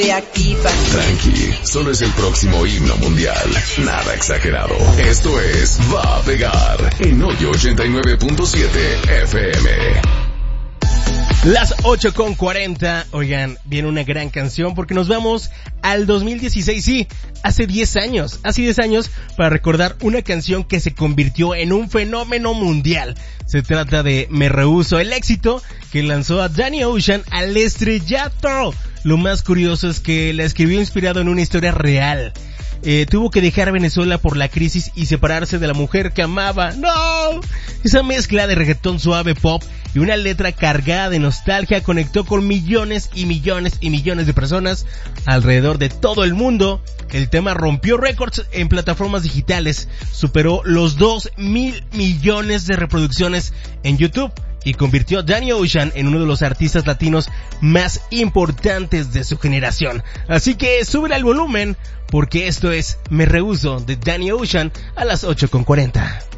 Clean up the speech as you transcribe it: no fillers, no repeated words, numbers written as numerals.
Tranqui, solo es el próximo himno mundial. Nada exagerado. Esto es Va a Pegar en Hoyo 89.7 FM. Las 8:40, oigan, viene una gran canción porque nos vamos al 2016, sí, hace 10 años, para recordar una canción que se convirtió en un fenómeno mundial. Se trata de Me Rehúso, el éxito que lanzó a Danny Ocean al estrellato. Lo más curioso es que la escribió inspirado en una historia real. Tuvo que dejar Venezuela por la crisis y separarse de la mujer que amaba. ¡No! Esa mezcla de reggaetón suave, pop y una letra cargada de nostalgia conectó con millones y millones y millones de personas alrededor de todo el mundo. El tema rompió récords en plataformas digitales, superó los 2,000 millones de reproducciones en YouTube y convirtió a Danny Ocean en uno de los artistas latinos más importantes de su generación. Así que súbele al volumen, porque esto es Me Rehúso de Danny Ocean a las 8:40.